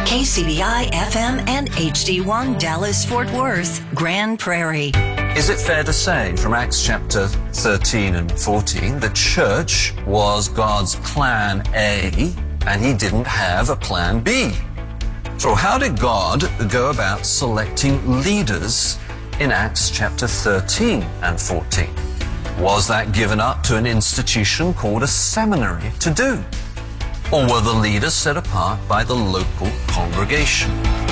KCBI FM and HD1 Dallas Fort Worth, Grand Prairie. Is it fair to say from Acts chapter 13 and 14 that church was God's plan A and he didn't have a plan B? So how did God go about selecting leaders in Acts chapter 13 and 14? Was that given up to an institution called a seminary to do? Or were the leaders set apart by the local congregation?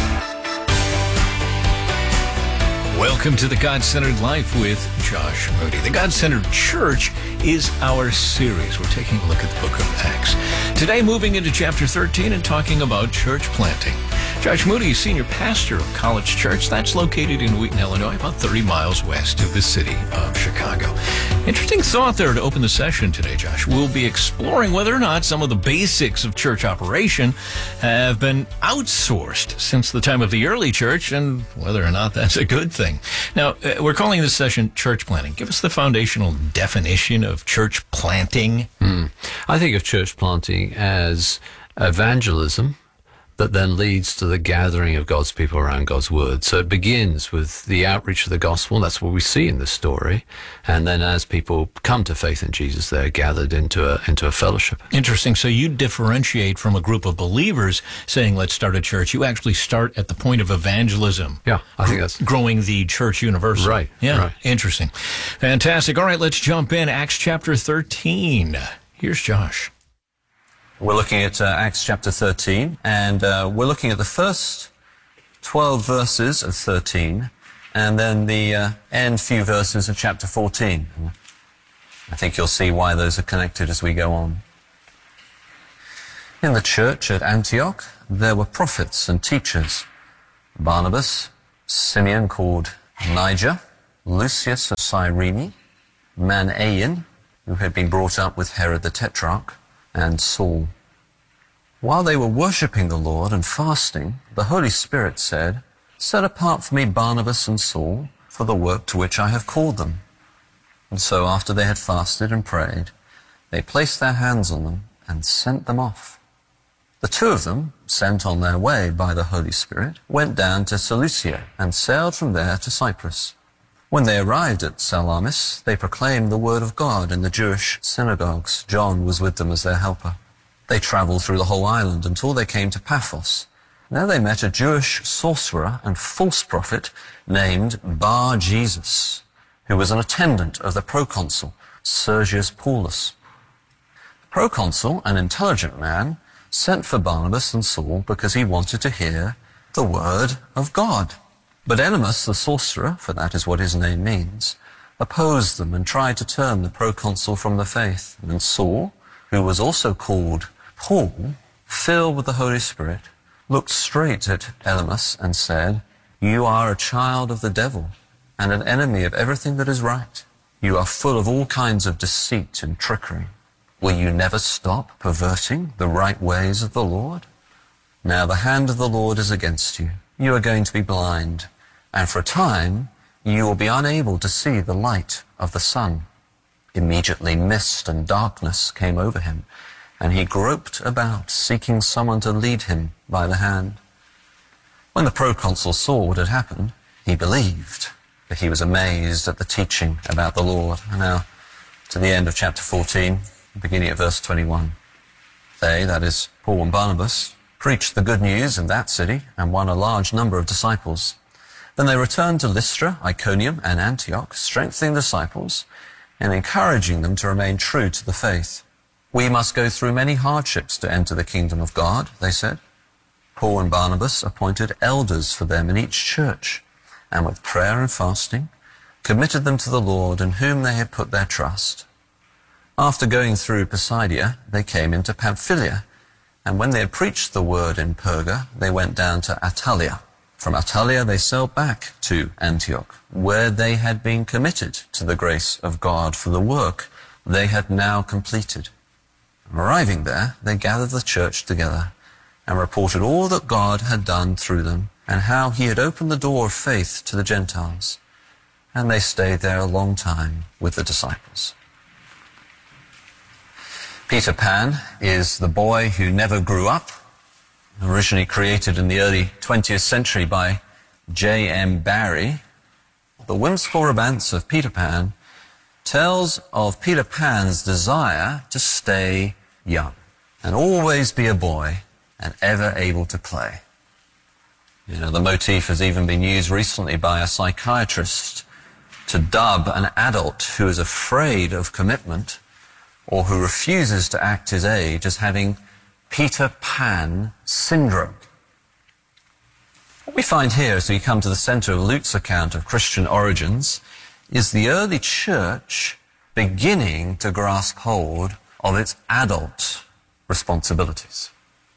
Welcome to the God-Centered Life with Josh Moody. The God-Centered Church is our series. We're taking a look at the book of Acts. Today, moving into chapter 13 and talking about church planting. Josh Moody is senior pastor of College Church. That's located in Wheaton, Illinois, about 30 miles west of the city of Chicago. Interesting thought there to open the session today, Josh. We'll be exploring whether or not some of the basics of church operation have been outsourced since the time of the early church and whether or not that's a good thing. Now, we're calling this session church planting. Give us the foundational definition of church planting. I think of church planting as evangelism that then leads to the gathering of God's people around God's word. So it begins with the outreach of the gospel. That's what we see in this story. And then as people come to faith in Jesus, they're gathered into a fellowship. Interesting. So you differentiate from a group of believers saying, let's start a church. You actually start at the point of evangelism. Yeah, I think that's growing the church universal. Right. Yeah. Right. Interesting. Fantastic. All right, let's jump in. Acts chapter 13. Here's Josh. We're looking at Acts chapter 13, and we're looking at the first 12 verses of 13, and then the end few verses of chapter 14. I think you'll see why those are connected as we go on. In the church at Antioch, there were prophets and teachers: Barnabas, Simeon called Niger, Lucius of Cyrene, Manaen, who had been brought up with Herod the Tetrarch, and Saul. While they were worshipping the Lord and fasting, the Holy Spirit said, "Set apart for me Barnabas and Saul for the work to which I have called them." And so after they had fasted and prayed, they placed their hands on them and sent them off. The two of them, sent on their way by the Holy Spirit, went down to Seleucia and sailed from there to Cyprus. When they arrived at Salamis, they proclaimed the word of God in the Jewish synagogues. John was with them as their helper. They traveled through the whole island until they came to Paphos. There they met a Jewish sorcerer and false prophet named Bar-Jesus, who was an attendant of the proconsul, Sergius Paulus. The proconsul, an intelligent man, sent for Barnabas and Saul because he wanted to hear the word of God. But Elymas, the sorcerer, for that is what his name means, opposed them and tried to turn the proconsul from the faith. And Saul, who was also called Paul, filled with the Holy Spirit, looked straight at Elymas and said, "You are a child of the devil and an enemy of everything that is right. You are full of all kinds of deceit and trickery. Will you never stop perverting the right ways of the Lord? Now the hand of the Lord is against you. You are going to be blind, and for a time you will be unable to see the light of the sun." Immediately mist and darkness came over him, and he groped about, seeking someone to lead him by the hand. When the proconsul saw what had happened, he believed, for he was amazed at the teaching about the Lord. And now, to the end of chapter 14, beginning at verse 21. They, that is, Paul and Barnabas, preached the good news in that city and won a large number of disciples. Then they returned to Lystra, Iconium, and Antioch, strengthening the disciples and encouraging them to remain true to the faith. "We must go through many hardships to enter the kingdom of God," they said. Paul and Barnabas appointed elders for them in each church, and with prayer and fasting, committed them to the Lord in whom they had put their trust. After going through Pisidia, they came into Pamphylia, and when they had preached the word in Perga, they went down to Attalia. From Attalia they sailed back to Antioch, where they had been committed to the grace of God for the work they had now completed. Arriving there, they gathered the church together and reported all that God had done through them and how he had opened the door of faith to the Gentiles. And they stayed there a long time with the disciples. Peter Pan is the boy who never grew up, originally created in the early 20th century by J.M. Barrie, the whimsical romance of Peter Pan tells of Peter Pan's desire to stay young and always be a boy and ever able to play. You know, the motif has even been used recently by a psychiatrist to dub an adult who is afraid of commitment or who refuses to act his age as having Peter Pan syndrome. What we find here as we come to the center of Luke's account of Christian origins is the early church beginning to grasp hold of its adult responsibilities.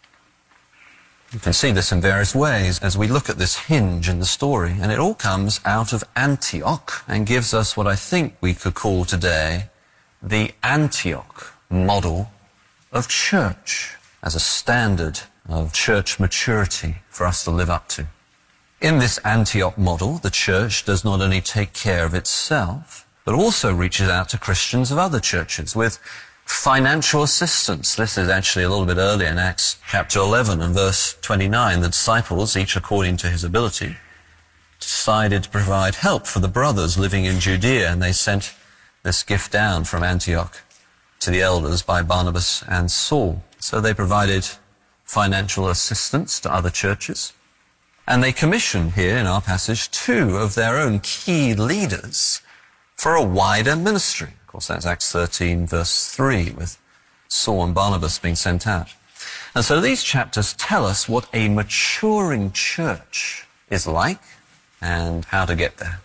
You can see this in various ways as we look at this hinge in the story, and it all comes out of Antioch and gives us what I think we could call today the Antioch model of church as a standard of church maturity for us to live up to. In this Antioch model, the church does not only take care of itself, but also reaches out to Christians of other churches with financial assistance. This is actually a little bit earlier in Acts chapter 11 and verse 29. The disciples, each according to his ability, decided to provide help for the brothers living in Judea, and they sent this gift down from Antioch to the elders by Barnabas and Saul. So they provided financial assistance to other churches, and they commissioned here in our passage 2 of their own key leaders for a wider ministry. Of course, that's Acts 13, verse 3, with Saul and Barnabas being sent out. And so these chapters tell us what a maturing church is like and how to get there.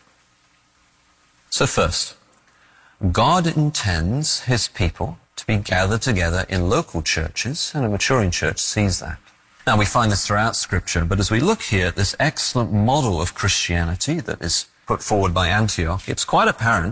So first, God intends his people to be gathered together in local churches, and a maturing church sees that. Now, we find this throughout Scripture, but as we look here at this excellent model of Christianity that is put forward by Antioch, it's quite apparent